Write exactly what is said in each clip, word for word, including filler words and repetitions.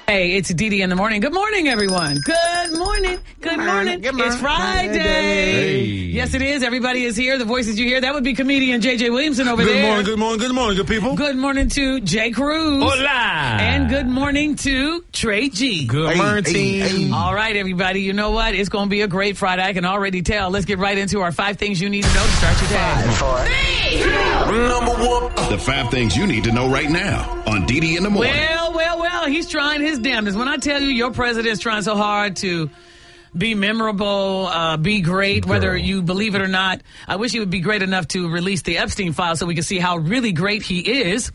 Hey, it's Dee in the morning. Good morning, everyone. Good morning. Good morning. Good morning. It's Friday. Hey. Yes, it is. Everybody is here. The voices you hear, that would be comedian J J Williamson over good there. Good morning, good morning, good morning, good people. Good morning to Jay Cruz. Hola. And good morning to Trey G. Good hey, morning. Hey, hey. All right, everybody. You know what? It's going to be a great Friday. I can already tell. Let's get right into our five things you need to know to start your day. Five, four, three, two, number one. The five things you need to know right now on Dee in the morning. Well, well, well, he's trying his damnedest. When I tell you your president's trying so hard to be memorable, uh, be great, Girl. whether you believe it or not, I wish he would be great enough to release the Epstein file so we can see how really great he is.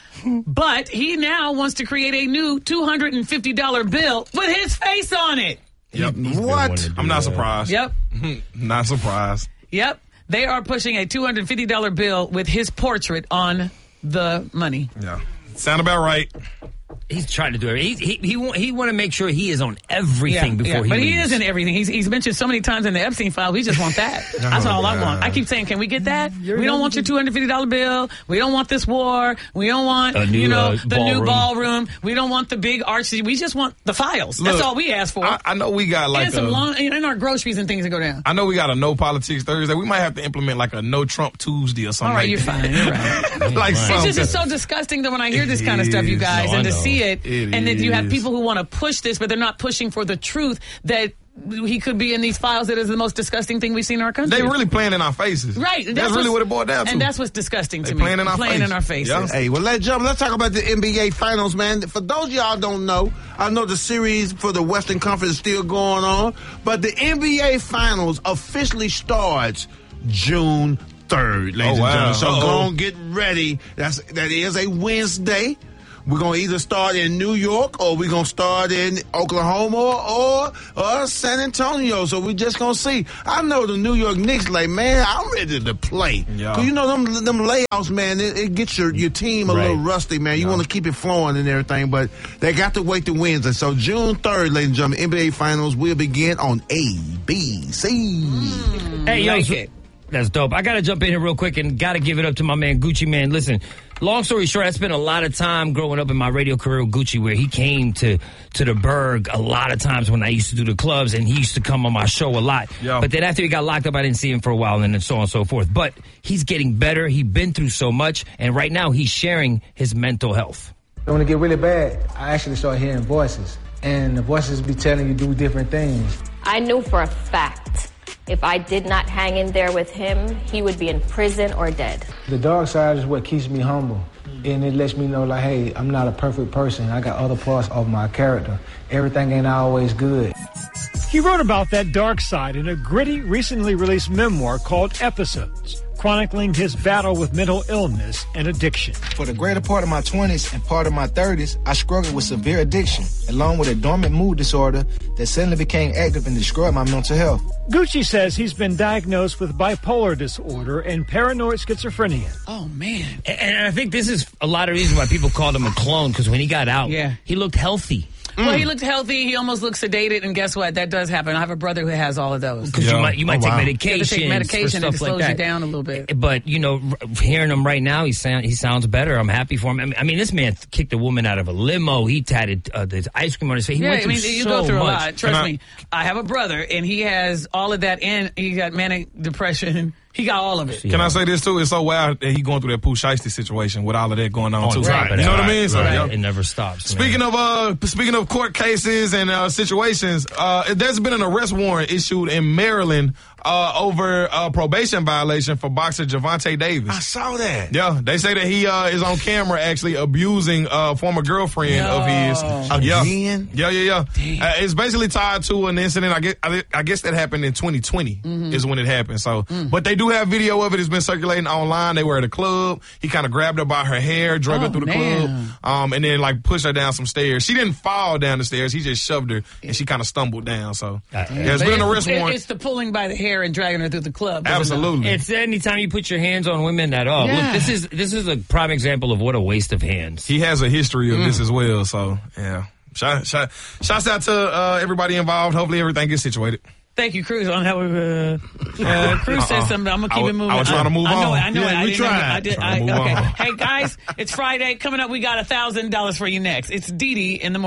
But he now wants to create a new two hundred fifty dollars bill with his face on it. Yep. What? I'm not surprised. Yep. Not surprised. Yep. They are pushing a two hundred fifty dollars bill with his portrait on the money. Yeah. Sound about right. He's trying to do it. He he he want, he want to make sure he is on everything Yeah, before yeah, he but leaves. he is in everything. He's he's mentioned so many times in the Epstein file. We just want that. That's all I want. I keep saying, can we get that? We don't want your two hundred fifty dollars bill. We don't want this war. We don't want A new, you know uh, the new ballroom. ballroom. We don't want the big arch. We just want the files. That's Look, all we ask for. I, I know we got like and some a, long and our groceries and things that go down. I know we got a no politics Thursday. We might have to implement like a no Trump Tuesday or something. All right, like you're that. fine. You're right. like It's something. just it's so disgusting that when I hear this It kind of stuff, you is. guys, No, and I to know. see it, It and that you have is. people who want to push this, but they're not pushing for the truth that he could be in these files that is the most disgusting thing we've seen in our country. They really playing in our faces. Right. That's, what's- really what it boiled down to. And that's what's disgusting to They me. playing in our playing face. in our faces. Yeah. Hey, well, let's jump. Let's talk about the N B A Finals, man. For those of y'all don't know, I know the series for the Western Conference is still going on, but the N B A Finals officially starts June third, ladies Oh, wow. and gentlemen. So Uh-oh. go on, get ready. That's that is a Wednesday. We're going to either start in New York or we're going to start in Oklahoma or, or San Antonio. So we're just going to see. I know the New York Knicks, like, man, I'm ready to play. Yeah. Cause you know, them them layouts, man, it, it gets your, your team a Right. little rusty, man. You want to keep it flowing and everything, but they got to wait to Wednesday. So June third, ladies and gentlemen, N B A Finals will begin on A B C. Hey, yo, Like so- it. that's dope. I got to jump in here real quick and got to give it up to my man Gucci Man. Listen, long story short, I spent a lot of time growing up in my radio career with Gucci, where he came to to the Berg a lot of times when I used to do the clubs, and he used to come on my show a lot. Yeah. But then after he got locked up, I didn't see him for a while, and then so on and so forth. But he's getting better. He's been through so much, and right now he's sharing his mental health. When it get really bad, I actually start hearing voices, and the voices be telling you do different things. I knew for a fact if I did not hang in there with him, he would be in prison or dead. The dark side is what keeps me humble, and it lets me know, like, hey, I'm not a perfect person. I got other parts of my character. Everything ain't always good. He wrote about that dark side in a gritty, recently released memoir called Episodes, chronicling his battle with mental illness and addiction. For the greater part of my twenties and part of my thirties, I struggled with severe addiction, along with a dormant mood disorder that suddenly became active and destroyed my mental health. Gucci says he's been diagnosed with bipolar disorder and paranoid schizophrenia. Oh, man. And, and I think this is a lot of reasons why people called him a clone, because when he got out, Yeah. he looked healthy. Well, he looked healthy. He almost looked sedated. And guess what? That does happen. I have a brother who has all of those. Because Yeah. you might you might Oh, take wow. medication. You have to take medication for and stuff it slows like that. you down a little bit. But you know, r- hearing him right now, he sound he sounds better. I'm happy for him. I mean, I mean this man kicked a woman out of a limo. He tatted uh, the ice cream on his face. He Yeah, went I through mean, you so go through much. a lot. Trust Can I- me. I have a brother, and he has all of that, and he got manic depression. He got all of it. Can I say this too? It's so wild that he going through that Pooh Shiesty situation with all of that going on On too. top of You know that. what I mean? So, Right. yeah. It never stops. man. Speaking of uh, speaking of court cases and uh, situations, uh, there's been an arrest warrant issued in Maryland uh, over a probation violation for boxer Javante Davis. I saw that. Yeah, they say that he uh, is on camera actually abusing a former girlfriend No. of his. Yeah. Again? Yeah, yeah, yeah. Uh, it's basically tied to an incident. I guess I, I guess that happened in twenty twenty is when it happened. So, but they do have video of it. It's been circulating online. They were at a club. He kind of grabbed her by her hair, drug her Oh, through the man. club, um, and then like pushed her down some stairs. She didn't fall down the stairs. He just shoved her, and she kind of stumbled down. So, yeah, it's But been an it's, arrest it- warrant. it's the pulling by the hair and dragging her through the club. isn't it? Absolutely. It's anytime you put your hands on women at all. Yeah. Look, this is this is a prime example of what a waste of hands. He has a history of Mm. this as well. So, yeah. Shout, shout, shouts out to uh, everybody involved. Hopefully everything gets situated. Thank you, Cruz. On how uh, uh, Cruz said Uh-uh. something. I'm gonna I keep was- it moving. I was trying to move I know on. it. I know Yeah, it. I we didn't know- tried. I did. Trying I, to move okay. on. Hey guys, it's Friday. Coming up, we got a thousand dollars for you next. It's Dee Dee in the morning.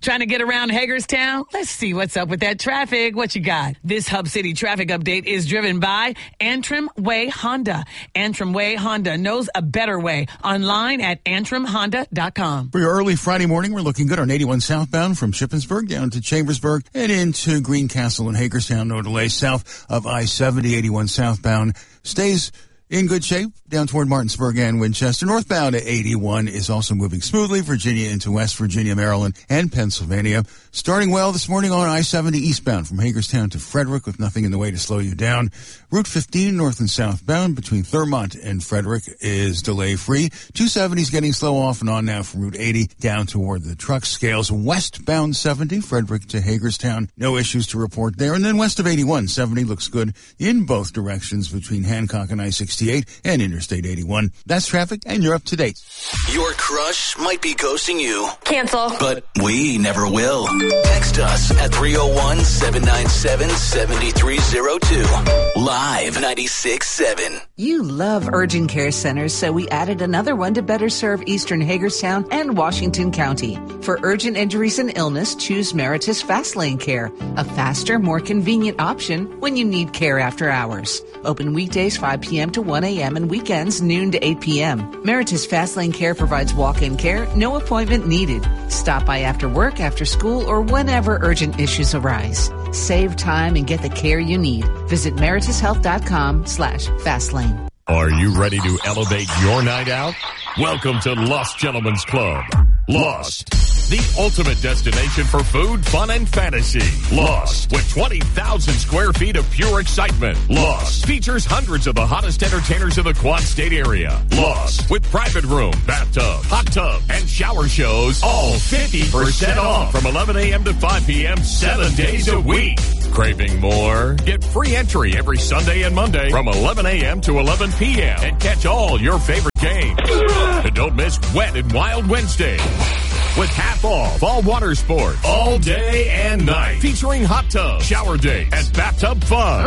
Trying to get around Hagerstown? Let's see what's up with that traffic. What you got? This Hub City traffic update is driven by Antrim Way Honda. Antrim Way Honda knows a better way. Online at antrim honda dot com. For your early Friday morning, we're looking good on eighty-one southbound from Shippensburg down to Chambersburg and into Greencastle and Hagerstown. No delay south of I seventy. eighty-one southbound stays in good shape down toward Martinsburg and Winchester. Northbound at eighty-one is also moving smoothly. Virginia into West Virginia, Maryland, and Pennsylvania. Starting well this morning on I seventy eastbound from Hagerstown to Frederick with nothing in the way to slow you down. Route fifteen north and southbound between Thurmont and Frederick is delay-free. two seventy is getting slow off and on now from Route eighty down toward the truck scales. Westbound seventy, Frederick to Hagerstown. No issues to report there. And then west of eighty-one, seventy looks good in both directions between Hancock and I sixty-eight and Interstate eighty-one. That's traffic, and you're up to date. Your crush might be ghosting you. Cancel. But we never will. Text us at three oh one, seven nine seven, seven three oh two. Live ninety-six point seven. You love urgent care centers, so we added another one to better serve Eastern Hagerstown and Washington County. For urgent injuries and illness, choose Meritus Fastlane Care, a faster, more convenient option when you need care after hours. Open weekdays five p.m. to one a.m. and weekends noon to eight p.m. Meritus Fastlane Care provides walk-in care, no appointment needed. Stop by after work, after school, or whenever urgent issues arise. Save time and get the care you need. Visit meritus health dot com slash fastlane. Are you ready to elevate your night out? Welcome to Lost Gentlemen's Club. Lost, the ultimate destination for food, fun, and fantasy. Lost, with twenty thousand square feet of pure excitement. Lost features hundreds of the hottest entertainers in the Quad State area. Lost, with private room, bathtub, hot tub, and shower shows, all fifty percent off from eleven a.m. to five p.m. seven days a week. Craving more? Get free entry every Sunday and Monday from eleven a.m. to eleven p.m. and catch all your favorite games. And don't miss Wet and Wild Wednesday with half off all water sports all day and night, featuring hot tub, shower days, and bathtub fun.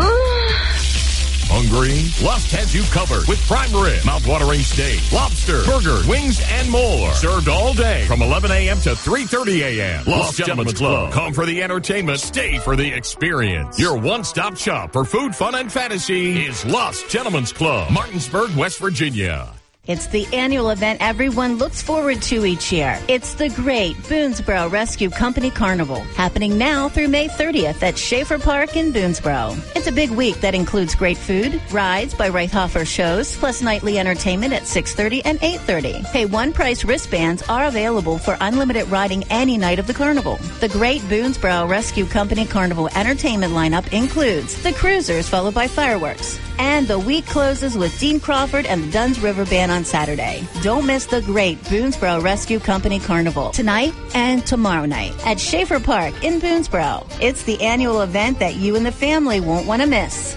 Hungry? Lust has you covered with prime rib, mouth-watering steak, lobster, burger, wings, and more. Served all day from eleven a.m. to three thirty a.m. Lost Gentlemen's Club. Come for the entertainment, stay for the experience. Your one-stop shop for food, fun, and fantasy is Lost Gentlemen's Club, Martinsburg, West Virginia. It's the annual event everyone looks forward to each year. It's the Great Boonesboro Rescue Company Carnival, happening now through May thirtieth at Schaefer Park in Boonesboro. It's a big week that includes great food, rides by Reithofer shows, plus nightly entertainment at six thirty and eight thirty. Pay one price wristbands are available for unlimited riding any night of the carnival. The Great Boonesboro Rescue Company Carnival entertainment lineup includes the cruisers, followed by fireworks. And the week closes with Dean Crawford and the Dunn's River Band on Saturday. Don't miss the Great Boonesboro Rescue Company Carnival tonight and tomorrow night at Schaefer Park in Boonesboro. It's the annual event that you and the family won't want to miss.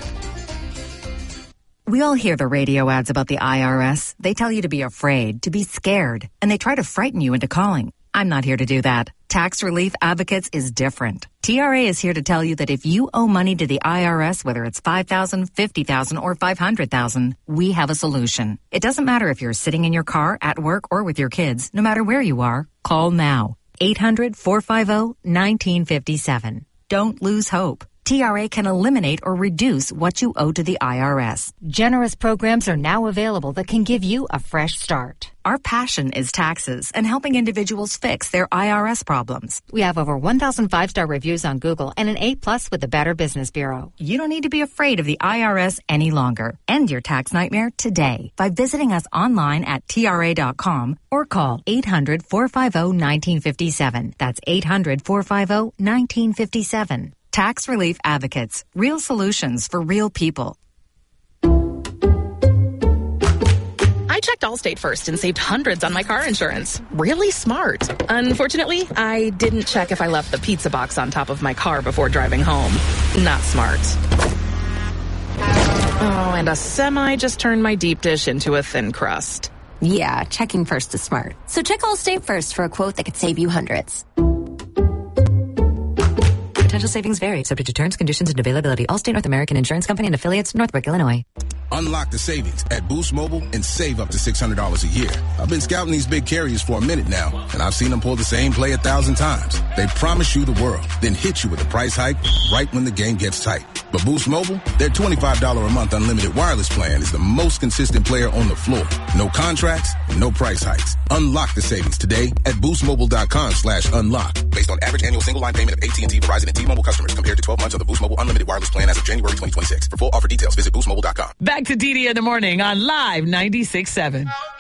We all hear the radio ads about the I R S. They tell you to be afraid, to be scared, and they try to frighten you into calling. I'm not here to do that. Tax Relief Advocates is different. T R A is here to tell you that if you owe money to the I R S, whether it's five thousand dollars, fifty thousand dollars, or five hundred thousand dollars, we have a solution. It doesn't matter if you're sitting in your car, at work, or with your kids. No matter where you are, call now. eight hundred, four five zero, one nine five seven. Don't lose hope. T R A can eliminate or reduce what you owe to the I R S. Generous programs are now available that can give you a fresh start. Our passion is taxes and helping individuals fix their I R S problems. We have over one thousand five-star reviews on Google and an A plus with the Better Business Bureau. You don't need to be afraid of the I R S any longer. End your tax nightmare today by visiting us online at T R A dot com or call eight hundred, four five zero, one nine five seven. That's eight hundred, four five zero, one nine five seven. Tax Relief Advocates. Real solutions for real people. I checked Allstate first and saved hundreds on my car insurance. Really smart. Unfortunately, I didn't check if I left the pizza box on top of my car before driving home. Not smart. Oh, and a semi just turned my deep dish into a thin crust. Yeah, checking first is smart. So check Allstate first for a quote that could save you hundreds. Potential savings vary, subject to terms, conditions, and availability. Allstate North American Insurance Company and affiliates, Northbrook, Illinois. Unlock the savings at Boost Mobile and save up to six hundred dollars a year. I've been scouting these big carriers for a minute now, and I've seen them pull the same play a thousand times. They promise you the world, then hit you with a price hike right when the game gets tight. But Boost Mobile, their twenty-five dollars a month unlimited wireless plan is the most consistent player on the floor. No contracts, no price hikes. Unlock the savings today at boostmobile.com slash unlock. Based on average annual single line payment of A T and T, Verizon, and T-Mobile customers compared to twelve months of the Boost Mobile unlimited wireless plan as of January twenty twenty-six. For full offer details, visit boost mobile dot com. Back to D D in the morning on Live ninety-six point seven.